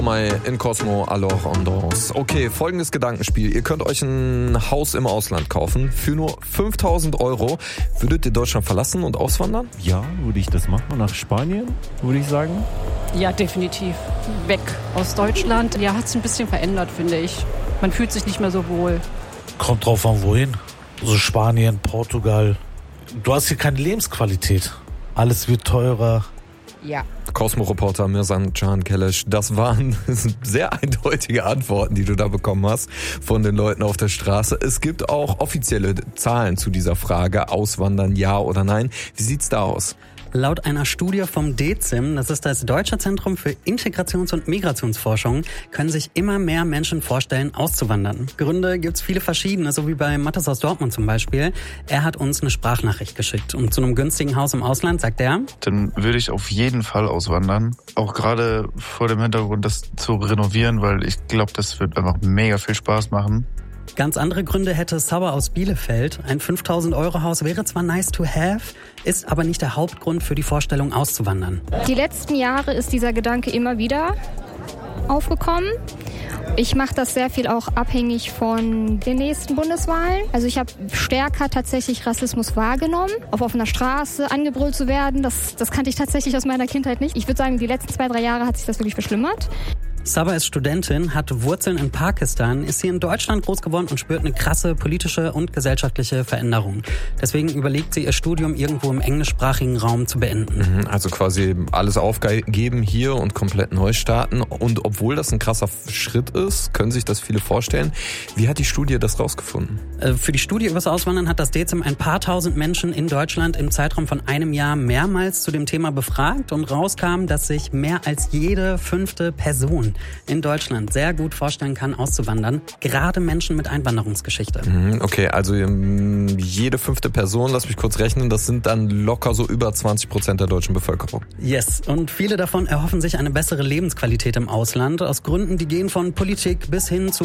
Mal in Cosmo, alors en danse. Okay, folgendes Gedankenspiel. Ihr könnt euch ein Haus im Ausland kaufen für nur 5.000 €. Würdet ihr Deutschland verlassen und auswandern? Ja, würde ich das machen. Nach Spanien, würde ich sagen. Ja, definitiv. Weg aus Deutschland. Ja, hat sich ein bisschen verändert, finde ich. Man fühlt sich nicht mehr so wohl. Kommt drauf an, wohin. So Spanien, Portugal. Du hast hier keine Lebensqualität. Alles wird teurer. Ja. Cosmo-Reporter Mirsan Can Keleş, das waren sehr eindeutige Antworten, die du da bekommen hast von den Leuten auf der Straße. Es gibt auch offizielle Zahlen zu dieser Frage, auswandern ja oder nein. Wie sieht's da aus? Laut einer Studie vom DEZIM, das ist das Deutsche Zentrum für Integrations- und Migrationsforschung, können sich immer mehr Menschen vorstellen, auszuwandern. Gründe gibt's viele verschiedene, so wie bei Mathis aus Dortmund zum Beispiel. Er hat uns eine Sprachnachricht geschickt und zu einem günstigen Haus im Ausland sagt er: Dann würde ich auf jeden Fall auswandern. Auch gerade vor dem Hintergrund, das zu renovieren, weil ich glaube, das wird einfach mega viel Spaß machen. Ganz andere Gründe hätte Saba aus Bielefeld. Ein 5.000 € Haus wäre zwar nice to have, ist aber nicht der Hauptgrund für die Vorstellung auszuwandern. Die letzten Jahre ist dieser Gedanke immer wieder aufgekommen. Ich mache das sehr viel auch abhängig von den nächsten Bundeswahlen. Also ich habe stärker tatsächlich Rassismus wahrgenommen. Auf offener Straße angebrüllt zu werden, das kannte ich tatsächlich aus meiner Kindheit nicht. Ich würde sagen, die letzten 2-3 Jahre hat sich das wirklich verschlimmert. Saba ist Studentin, hat Wurzeln in Pakistan, ist hier in Deutschland groß geworden und spürt eine krasse politische und gesellschaftliche Veränderung. Deswegen überlegt sie, ihr Studium irgendwo im englischsprachigen Raum zu beenden. Also quasi alles aufgeben hier und komplett neu starten. Und obwohl das ein krasser Schritt ist, können sich das viele vorstellen. Wie hat die Studie das rausgefunden? Für die Studie übers Auswandern hat das DEZIM ein paar tausend Menschen in Deutschland im Zeitraum von einem Jahr mehrmals zu dem Thema befragt und rauskam, dass sich mehr als jede 5. Person in Deutschland sehr gut vorstellen kann, auszuwandern. Gerade Menschen mit Einwanderungsgeschichte. Okay, also jede 5. Person, lass mich kurz rechnen, das sind dann locker so über 20% der deutschen Bevölkerung. Yes, und viele davon erhoffen sich eine bessere Lebensqualität im Ausland. Aus Gründen, die gehen von Politik bis hin zu